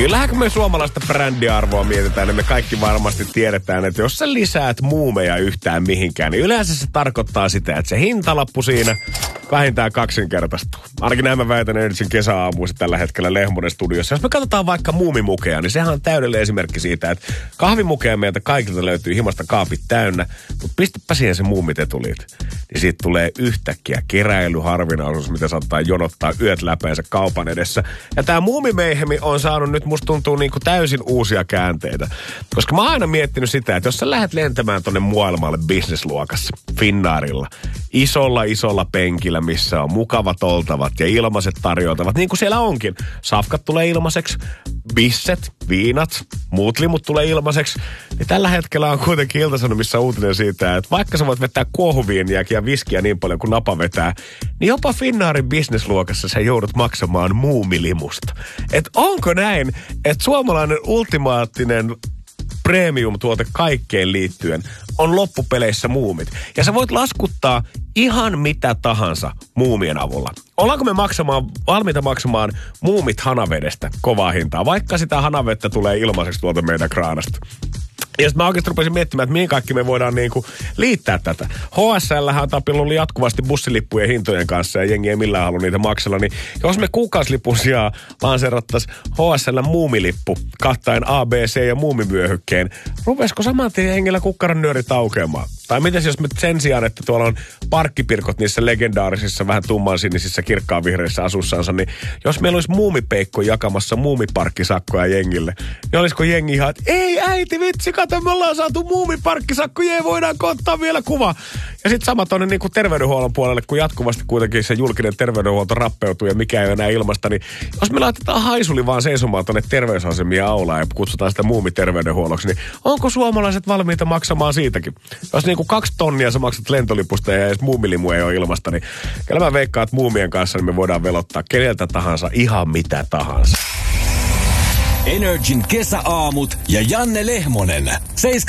Kyllähän me suomalaista brändiarvoa mietitään, niin me kaikki varmasti tiedetään, että jos sä lisäät muumeja yhtään mihinkään, niin yleensä se tarkoittaa sitä, että se hintalappu siinä vähintään kaksinkertaistuu. Ainakin näin mä väitän Energyn kesäaamuissa tällä hetkellä Lehmonen studiossa. Jos me katsotaan vaikka muumimukeja, niin sehän on täydellinen esimerkki siitä, että kahvimukeja meiltä kaikilta löytyy himasta kaapit täynnä, mutta pistäpä siihen se muumitetulit. Niin siitä tulee yhtäkkiä keräilyharvinaisuus, mitä saattaa jonottaa yöt läpeensä kaupan edessä. Ja tää muumimeihemi on saanut nyt musta tuntuu niinku täysin uusia käänteitä. Koska mä oon aina miettinyt sitä, että jos sä lähdet lentämään tonne maailmalle businessluokassa, Finnairilla, isolla penkillä, missä on mukavat oltavat ja ilmaiset tarjotavat, niin kuin siellä onkin. Safkat tulee ilmaiseksi, bisset, viinat, muut limut tulee ilmaiseksi. Niin tällä hetkellä on kuitenkin Ilta-Sanomissa uutinen siitä, että vaikka sä voit vetää kuohuviiniäkin ja viskiä niin paljon kuin napa vetää, niin jopa Finnairin businessluokassa sä joudut maksamaan muumilimusta. Et onko näin, että suomalainen ultimaattinen premium-tuote kaikkeen liittyen on loppupeleissä muumit. Ja sä voit laskuttaa ihan mitä tahansa muumien avulla. Ollaanko me valmiita maksamaan muumit hanavedestä kovaa hintaa, vaikka sitä hanavettä tulee ilmaiseksi tuolta meidän kraanasta? Ja sitten mä oikeasti rupesin miettimään, että mihin kaikki me voidaan niinku liittää tätä. HSL:hän on tapellut jatkuvasti bussilippujen hintojen kanssa ja jengi ei millään halua niitä maksella. Niin jos me kuukausilipun sijaan lanseerattaisiin HSL:n muumilippu kattaen A, B, C ja muumivyöhykkeen, rupesiko saman tien hengellä kukkaran nyörit aukeamaan? Tai miten jos me sen sijaan, että tuolla on parkkipirkot niissä legendaarisissa, vähän tummansinisissä, kirkkaanvihreissä asussansa, niin jos meillä olisi muumipeikko jakamassa muumiparkkisakkoja jengille, niin olisiko jengi ihan, että ei äiti vitsi, kato, me ollaan saatu muumiparkkisakko, voidaan ottaa vielä kuva. Ja sitten sama tuonne niin kuin terveydenhuollon puolelle, kun jatkuvasti kuitenkin se julkinen terveydenhuolto rappeutuu ja mikä ei enää ilmasta, niin jos me laitetaan haisuli vaan seisomaan tuonne terveysasemia aulaan ja kutsutaan sitä muumiterveydenhuolloksi, niin onko suomalaiset valmiita maksamaan siitäkin? Jos niin kuin 2 tonnia sä maksat lentolipusta ja edes muumilimu ei ole ilmasta, niin kyllä mä veikkaan, että muumien kanssa niin me voidaan velottaa keneltä tahansa ihan mitä tahansa. Energin kesäaamut ja Janne Lehmonen.